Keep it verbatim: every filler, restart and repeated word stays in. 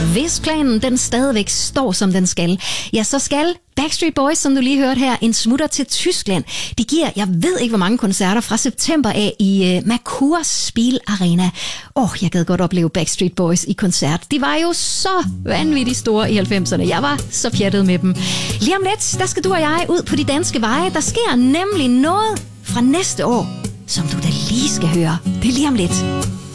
Hvis planen den stadigvæk står, som den skal, ja, så skal Backstreet Boys, som du lige hørte her, en smutter til Tyskland. De giver, jeg ved ikke hvor mange koncerter fra september af i uh, Merkur Spiel Arena. Åh, oh, jeg gad godt opleve Backstreet Boys i koncert. De var jo så vanvittigt store i halvfemserne. Jeg var så pjattet med dem. Lige om lidt, der skal du og jeg ud på de danske veje. Der sker nemlig noget fra næste år, som du da lige skal høre. Det er lige om lidt.